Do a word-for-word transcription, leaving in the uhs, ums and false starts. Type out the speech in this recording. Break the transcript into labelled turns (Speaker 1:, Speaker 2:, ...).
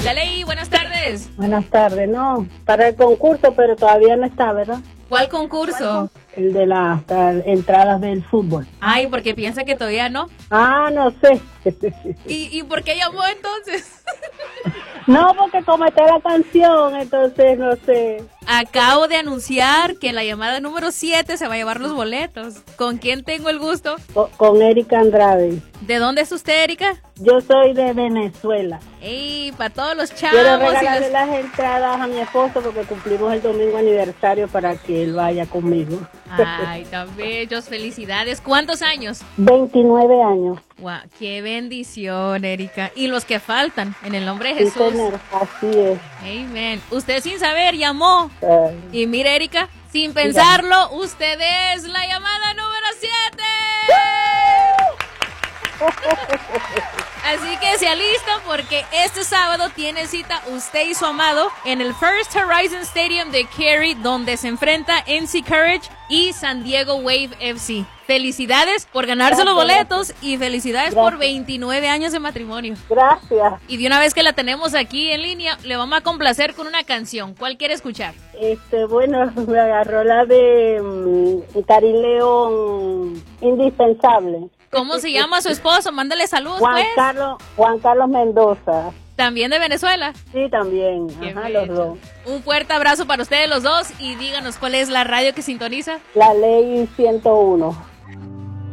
Speaker 1: Daley, buenas tardes.
Speaker 2: Buenas tardes, no, para el concurso, pero todavía no está, ¿verdad?
Speaker 1: ¿Cuál concurso?
Speaker 2: El de las eh, entradas del fútbol.
Speaker 1: Ay, porque piensa que todavía no.
Speaker 2: Ah, no sé.
Speaker 1: ¿Y, y por qué llamó entonces?
Speaker 2: No, porque como está la canción, entonces no sé.
Speaker 1: Acabo de anunciar que en la llamada número siete se va a llevar los boletos. ¿Con quién tengo el gusto?
Speaker 2: Con, con Erika Andrade.
Speaker 1: ¿De dónde es usted, Erika?
Speaker 2: Yo soy de Venezuela.
Speaker 1: Ey, para todos los chavos.
Speaker 2: Quiero regalarle
Speaker 1: los...
Speaker 2: las entradas a mi esposo porque cumplimos el domingo aniversario para que él vaya conmigo.
Speaker 1: Ay, tan bellos, felicidades. ¿Cuántos años?
Speaker 2: veintinueve años.
Speaker 1: Wow, qué bendición, Erika. Y los que faltan, en el nombre de
Speaker 2: Sí,
Speaker 1: Jesús.
Speaker 2: señor, así es.
Speaker 1: Amen. Usted sin saber llamó.
Speaker 2: Ay.
Speaker 1: Y mire, Erika, sin pensarlo, usted es la llamada número siete. Así que se alistan porque este sábado tiene cita usted y su amado en el First Horizon Stadium de Cary, donde se enfrenta N C Courage y San Diego Wave F C. Felicidades por ganarse
Speaker 2: Gracias,
Speaker 1: los boletos y felicidades
Speaker 2: Gracias.
Speaker 1: por veintinueve años de matrimonio.
Speaker 2: Gracias.
Speaker 1: Y de una vez que la tenemos aquí en línea, le vamos a complacer con una canción. ¿Cuál quiere escuchar?
Speaker 2: Este, bueno, me agarró la de um, Cari León, indispensable.
Speaker 1: ¿Cómo se llama su esposo? Mándale saludos,
Speaker 2: Juan
Speaker 1: pues.
Speaker 2: Carlos, Juan Carlos Mendoza.
Speaker 1: También de Venezuela.
Speaker 2: Sí, también.
Speaker 1: Qué
Speaker 2: Ajá,
Speaker 1: bello.
Speaker 2: los dos.
Speaker 1: Un fuerte abrazo para ustedes los dos y díganos cuál es la radio que sintoniza.
Speaker 2: La ley ciento uno.